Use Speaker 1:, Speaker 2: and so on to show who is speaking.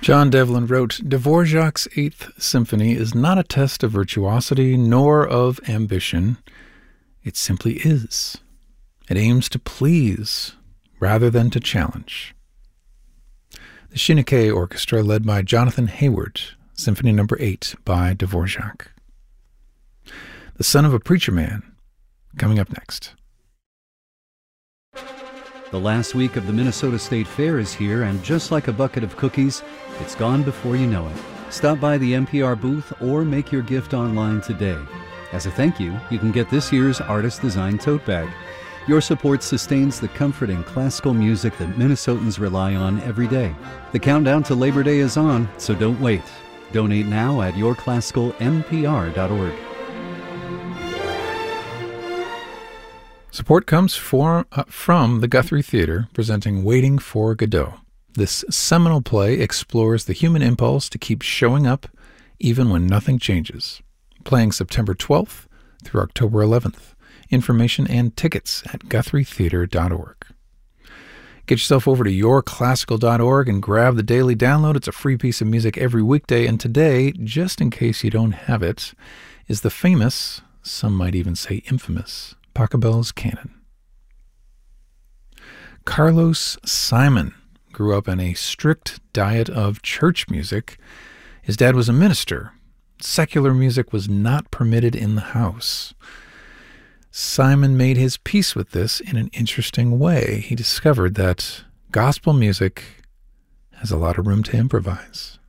Speaker 1: John Devlin wrote, Dvorak's Eighth Symphony is not a test of virtuosity nor of ambition. It simply is. It aims to please rather than to challenge. The Shinigami Orchestra, led by Jonathan Hayward, Symphony No. 8 by Dvorak. The Son of a Preacher Man, coming up next.
Speaker 2: The last week of the Minnesota State Fair is here, and just like a bucket of cookies, it's gone before you know it. Stop by the NPR booth or make your gift online today. As a thank you, you can get this year's artist-designed tote bag. Your support sustains the comforting classical music that Minnesotans rely on every day. The countdown to Labor Day is on, so don't wait. Donate now at yourclassicalnpr.org.
Speaker 1: Support comes from the Guthrie Theater, presenting Waiting for Godot. This seminal play explores the human impulse to keep showing up even when nothing changes. Playing September 12th through October 11th. Information and tickets at GuthrieTheater.org. Get yourself over to yourclassical.org and grab the daily download. It's a free piece of music every weekday, and today, just in case you don't have it, is the famous, some might even say infamous, Pachelbel's Canon. Carlos Simon grew up on a strict diet of church music. His dad was a minister. Secular music was not permitted in the house. Simon made his peace with this in an interesting way. He discovered that gospel music has a lot of room to improvise.